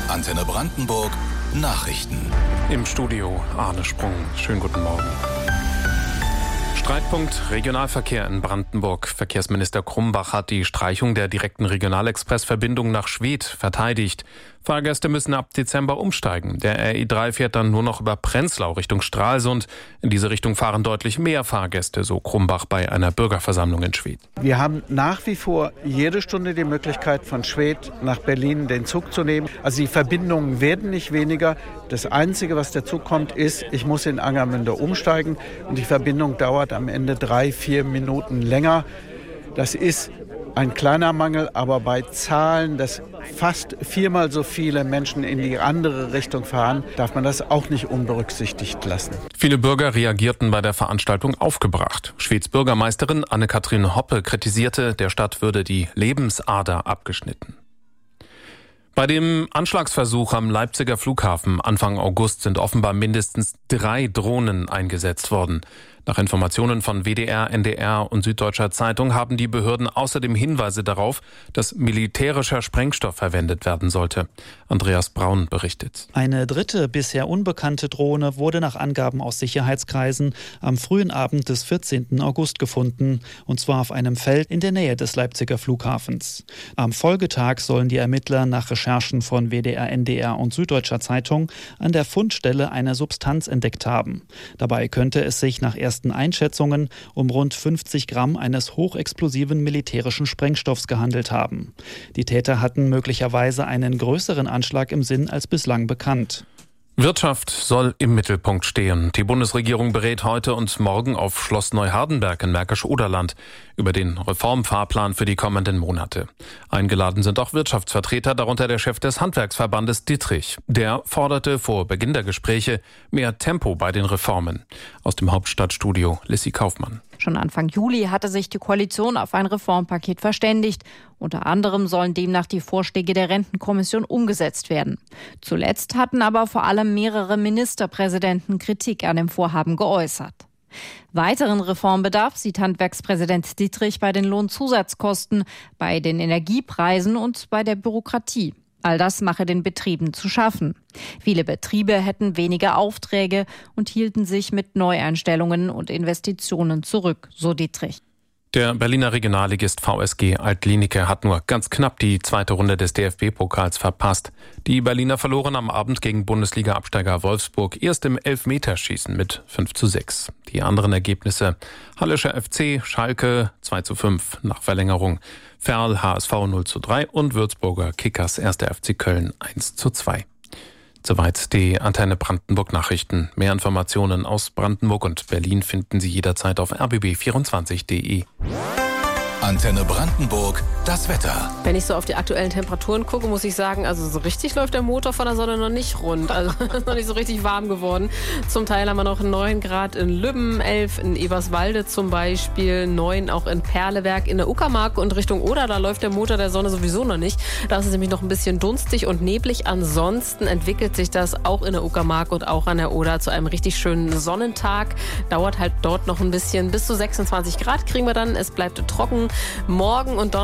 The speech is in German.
Antenne Brandenburg Nachrichten. Im Studio Arne Sprung. Schönen guten Morgen. Streitpunkt Regionalverkehr in Brandenburg. Verkehrsminister Krumbach hat die Streichung der direkten Regionalexpress-Verbindung nach Schwedt verteidigt. Fahrgäste müssen ab Dezember umsteigen. Der RE3 fährt dann nur noch über Prenzlau Richtung Stralsund. In diese Richtung fahren deutlich mehr Fahrgäste, so Krumbach bei einer Bürgerversammlung in Schwedt. Wir haben nach wie vor jede Stunde die Möglichkeit, von Schwedt nach Berlin den Zug zu nehmen. Also die Verbindungen werden nicht weniger. Das Einzige, was dazu kommt, ist, ich muss in Angermünde umsteigen und die Verbindung dauert am Ende 3-4 Minuten länger. Das ist ein kleiner Mangel, aber bei Zahlen, dass fast 4-mal so viele Menschen in die andere Richtung fahren, darf man das auch nicht unberücksichtigt lassen. Viele Bürger reagierten bei der Veranstaltung aufgebracht. Schweds Bürgermeisterin Anne-Kathrin Hoppe kritisierte, der Stadt würde die Lebensader abgeschnitten. Bei dem Anschlagsversuch am Leipziger Flughafen Anfang August sind offenbar mindestens 3 Drohnen eingesetzt worden. Nach Informationen von WDR, NDR und Süddeutscher Zeitung haben die Behörden außerdem Hinweise darauf, dass militärischer Sprengstoff verwendet werden sollte. Andreas Braun berichtet. Eine dritte, bisher unbekannte Drohne wurde nach Angaben aus Sicherheitskreisen am frühen Abend des 14. August gefunden, und zwar auf einem Feld in der Nähe des Leipziger Flughafens. Am Folgetag sollen die Ermittler nach Recherchen von WDR, NDR und Süddeutscher Zeitung an der Fundstelle eine Substanz entdeckt haben. Dabei könnte es sich nach ersten Einschätzungen um rund 50 Gramm eines hochexplosiven militärischen Sprengstoffs gehandelt haben. Die Täter hatten möglicherweise einen größeren Anschlag im Sinn als bislang bekannt. Wirtschaft soll im Mittelpunkt stehen. Die Bundesregierung berät heute und morgen auf Schloss Neuhardenberg in Märkisch-Oderland über den Reformfahrplan für die kommenden Monate. Eingeladen sind auch Wirtschaftsvertreter, darunter der Chef des Handwerksverbandes Dittrich. Der forderte vor Beginn der Gespräche mehr Tempo bei den Reformen. Aus dem Hauptstadtstudio Lissy Kaufmann. Schon Anfang Juli hatte sich die Koalition auf ein Reformpaket verständigt. Unter anderem sollen demnach die Vorschläge der Rentenkommission umgesetzt werden. Zuletzt hatten aber vor allem mehrere Ministerpräsidenten Kritik an dem Vorhaben geäußert. Weiteren Reformbedarf sieht Handwerkspräsident Dittrich bei den Lohnzusatzkosten, bei den Energiepreisen und bei der Bürokratie. All das mache den Betrieben zu schaffen. Viele Betriebe hätten weniger Aufträge und hielten sich mit Neueinstellungen und Investitionen zurück, so Dittrich. Der Berliner Regionalligist VSG Altlinike hat nur ganz knapp die zweite Runde des DFB-Pokals verpasst. Die Berliner verloren am Abend gegen Bundesliga-Absteiger Wolfsburg erst im Elfmeterschießen mit 5:6. Die anderen Ergebnisse: Hallischer FC, Schalke 2:5 nach Verlängerung, Verl HSV 0:3 und Würzburger Kickers 1. FC Köln 1:2. Soweit die Antenne Brandenburg Nachrichten. Mehr Informationen aus Brandenburg und Berlin finden Sie jederzeit auf rbb24.de. Antenne Brandenburg, das Wetter. Wenn ich so auf die aktuellen Temperaturen gucke, muss ich sagen, also so richtig läuft der Motor von der Sonne noch nicht rund. Also ist noch nicht so richtig warm geworden. Zum Teil haben wir noch 9 Grad in Lübben, 11 in Eberswalde zum Beispiel, 9 auch in Perleberg, in der Uckermark und Richtung Oder, da läuft der Motor der Sonne sowieso noch nicht. Da ist es nämlich noch ein bisschen dunstig und neblig. Ansonsten entwickelt sich das auch in der Uckermark und auch an der Oder zu einem richtig schönen Sonnentag. Dauert halt dort noch ein bisschen. Bis zu 26 Grad kriegen wir dann. Es bleibt trocken. Morgen und